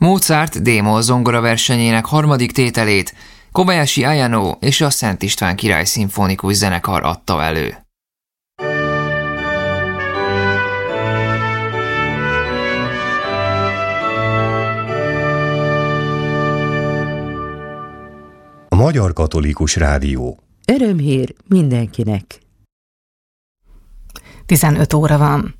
Mozart D-moll zongoraversenyének harmadik tételét Kobayashi Ayano és a Szent István Király Szimfonikus Zenekar adta elő. A Magyar Katolikus Rádió. Örömhír mindenkinek. 15 óra van.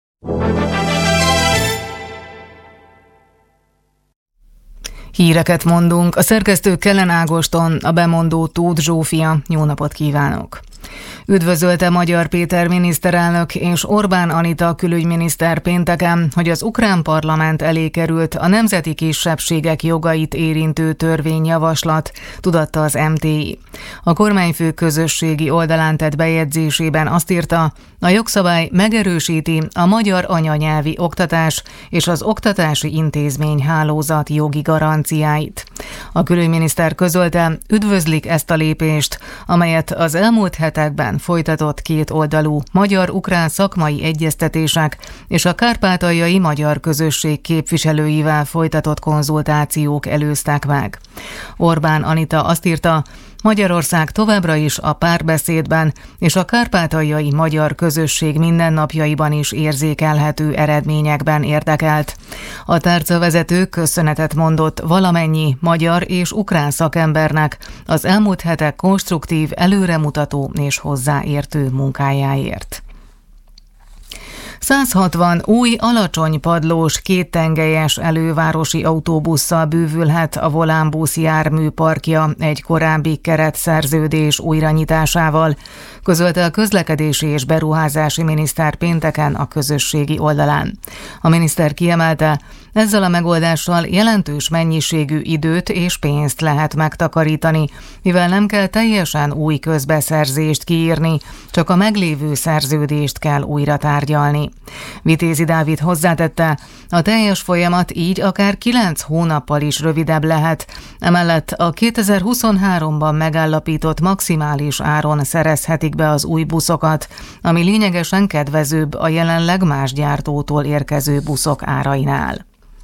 Híreket mondunk. A szerkesztő Kellen Ágoston, a bemondó Tóth Zsófia. Jó napot kívánok! Üdvözölte Magyar Péter miniszterelnök és Orbán Anita külügyminiszter pénteken, hogy az ukrán parlament elé került a nemzeti kisebbségek jogait érintő törvényjavaslat, tudatta az MTI. A kormányfő közösségi oldalán tett bejegyzésében azt írta, a jogszabály megerősíti a magyar anyanyelvi oktatás és az oktatási intézmény hálózat jogi garanciáit. A külügyminiszter közölte, üdvözlik ezt a lépést, amelyet az elmúlt hetekben folytatott kétoldalú magyar-ukrán szakmai egyeztetések és a kárpátaljai magyar közösség képviselőivel folytatott konzultációk előztek meg. Orbán Anita azt írta, Magyarország továbbra is a párbeszédben és a kárpátaljai magyar közösség mindennapjaiban is érzékelhető eredményekben érdekelt. A tárcavezető köszönetet mondott valamennyi magyar és ukrán szakembernek az elmúlt hetek konstruktív, előremutató és hozzáértő munkájáért. 160 új, alacsony padlós, kéttengelyes elővárosi autóbusszal bővülhet a Volánbusz járműparkja egy korábbi keretszerződés újranyitásával, közölte a közlekedési és beruházási miniszter pénteken a közösségi oldalán. A miniszter kiemelte, ezzel a megoldással jelentős mennyiségű időt és pénzt lehet megtakarítani, mivel nem kell teljesen új közbeszerzést kiírni, csak a meglévő szerződést kell újra tárgyalni. Vitézi Dávid hozzátette, a teljes folyamat így akár 9 hónappal is rövidebb lehet, emellett a 2023-ban megállapított maximális áron szerezhetik be az új buszokat, ami lényegesen kedvezőbb a jelenleg más gyártótól érkező buszok árainál.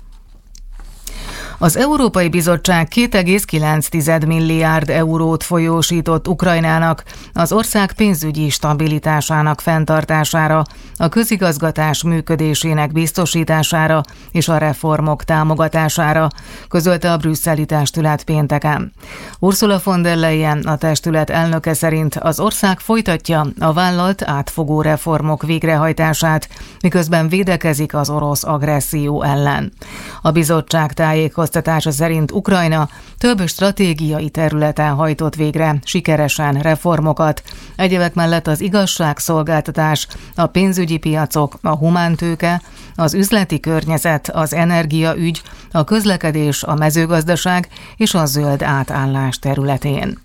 Az Európai Bizottság 2,9 milliárd eurót folyósított Ukrajnának az ország pénzügyi stabilitásának fenntartására, a közigazgatás működésének biztosítására és a reformok támogatására, közölte a brüsszeli testület pénteken. Ursula von der Leyen, a testület elnöke szerint az ország folytatja a vállalt átfogó reformok végrehajtását, miközben védekezik az orosz agresszió ellen. A bizottság tájékoztatása szerint Ukrajna több stratégiai területen hajtott végre sikeresen reformokat. Egyebek mellett az igazságszolgáltatás, a pénzügyi piacok, a humántőke, az üzleti környezet, az energiaügy, a közlekedés, a mezőgazdaság és a zöld átállás területén.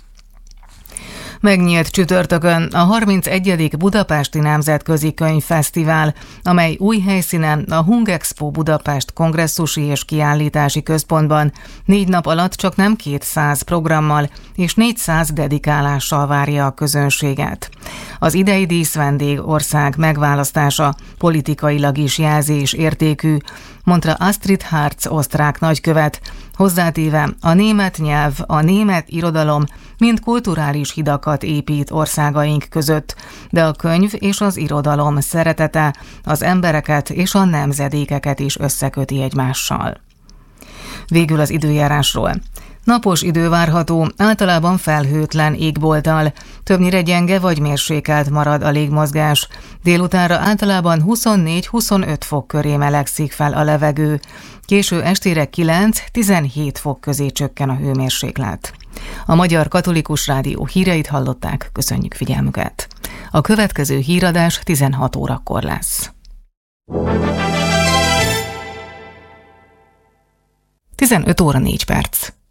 Megnyílt csütörtökön a 31. Budapesti Nemzetközi Könyvfesztivál, amely új helyszínen a Hungexpo Budapest kongresszusi és kiállítási központban 4 nap alatt csak nem 200 programmal és 400 dedikálással várja a közönséget. Az idei díszvendég ország megválasztása politikailag is jelzésértékű, mondta Astrid Hartz osztrák nagykövet, hozzátéve a német nyelv, a német irodalom mind kulturális hidakat épít országaink között, de a könyv és az irodalom szeretete az embereket és a nemzedékeket is összeköti egymással. Végül az időjárásról. Napos idő várható, általában felhőtlen égbolttal. Többnyire gyenge vagy mérsékelt marad a légmozgás. Délutánra általában 24-25 fok köré melegszik fel a levegő. Késő estére 9-17 fok közé csökken a hőmérséklet. A Magyar Katolikus Rádió híreit hallották, köszönjük figyelmüket. A következő híradás 16 órakor lesz. 15 óra 4 perc.